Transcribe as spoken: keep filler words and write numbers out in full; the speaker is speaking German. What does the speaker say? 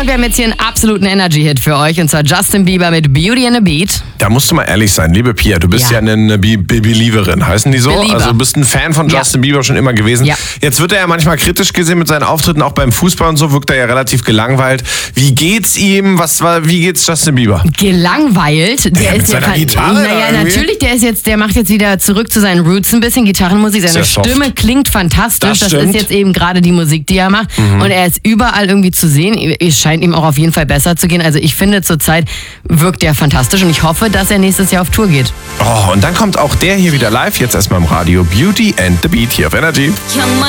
Und wir haben jetzt hier einen absoluten Energy-Hit für euch. Und zwar Justin Bieber mit Beauty and the Beat. Da musst du mal ehrlich sein, liebe Pia, du bist ja, Ja. ja eine Be- Be- Believerin, heißen die so? Belieber. Also du bist ein Fan von Justin Ja. Bieber schon immer gewesen. Ja. Jetzt wird er ja manchmal kritisch gesehen mit seinen Auftritten, auch beim Fußball und so, wirkt er ja relativ gelangweilt. Wie geht's ihm? Was war, wie geht's Justin Bieber? Gelangweilt. Der Ja, mit ist seiner ja Gitarre da Naja, irgendwie. natürlich, der ist jetzt, der macht jetzt wieder zurück zu seinen Roots ein bisschen, Gitarrenmusik. Seine Sehr soft. Stimme klingt fantastisch. Das Das, stimmt. ist jetzt eben gerade die Musik, die er macht. Und er ist überall irgendwie zu sehen. Es scheint ihm auch auf jeden Fall besser zu gehen. Also ich finde, zurzeit wirkt er fantastisch und ich hoffe, dass er nächstes Jahr auf Tour geht. Oh, und dann kommt auch der hier wieder live, jetzt erstmal im Radio. Beauty and the Beat hier auf Energy. Young